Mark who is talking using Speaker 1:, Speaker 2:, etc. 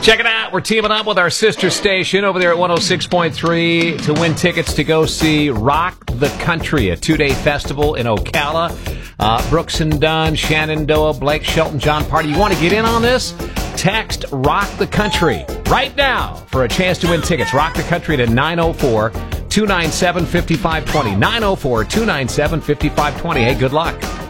Speaker 1: Check it out. We're teaming up with our sister station over there at 106.3 to win tickets to go see Rock the Country, a 2-day festival in Ocala. Brooks and Dunn, Shenandoah, Blake Shelton, John Party. You want to get in on this? Text Rock the Country right now for a chance to win tickets. Rock the Country to 904-297-5520. 904-297-5520. Hey, good luck.